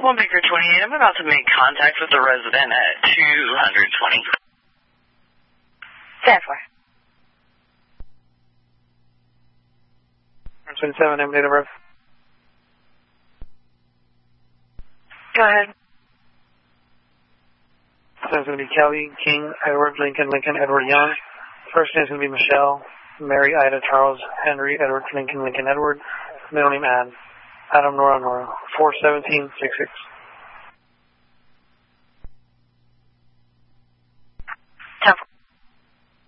1 Baker 28, I'm about to make contact with the resident at 220. 10-4. 27, name, date of birth. Go ahead. So it's going to be Kelly, King, Edward, Lincoln, Edward, Young. First name is going to be Michelle, Mary, Ida, Charles, Henry, Edward, Lincoln, Edward. Middle name, Adam, Nora, 41766.